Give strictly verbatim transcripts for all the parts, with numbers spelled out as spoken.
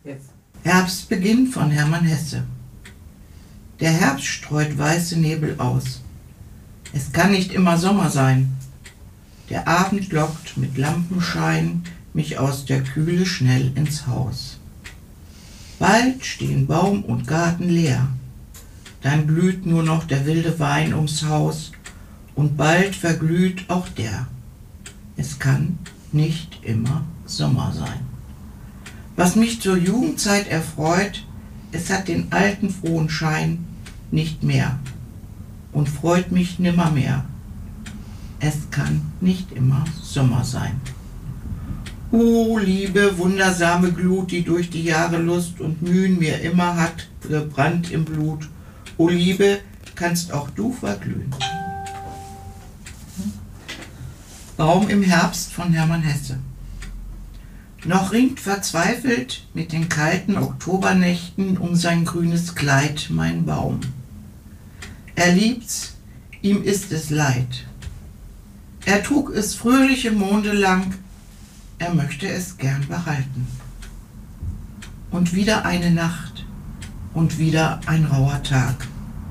Jetzt. Herbstbeginn von Hermann Hesse. Der Herbst streut weiße Nebel aus. Es kann nicht immer Sommer sein. Der Abend lockt mit Lampenschein mich aus der Kühle schnell ins Haus. Bald stehen Baum und Garten leer. Dann glüht nur noch der wilde Wein ums Haus und bald verglüht auch der. Es kann nicht immer Sommer sein. Was mich zur Jugendzeit erfreut, es hat den alten frohen Schein nicht mehr und freut mich nimmermehr. Es kann nicht immer Sommer sein. O Liebe, wundersame Glut, die durch die Jahre Lust und Mühen mir immer hat gebrannt im Blut. O Liebe, kannst auch du verglühen. Baum im Herbst von Hermann Hesse. Noch ringt verzweifelt mit den kalten Oktobernächten um sein grünes Kleid mein Baum. Er liebt's, ihm ist es leid. Er trug es fröhliche Monde lang, er möchte es gern behalten. Und wieder eine Nacht und wieder ein rauer Tag.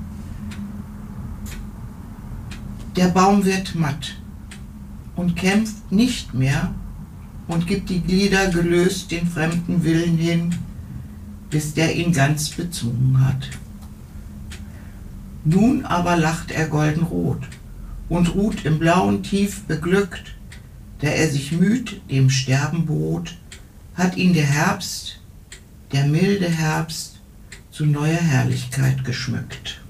Der Baum wird matt und kämpft nicht mehr und gibt die Glieder gelöst den fremden Willen hin, bis der ihn ganz bezwungen hat. Nun aber lacht er goldenrot und ruht im blauen Tief beglückt, da er sich müd dem Sterben bot, hat ihn der Herbst, der milde Herbst, zu neuer Herrlichkeit geschmückt.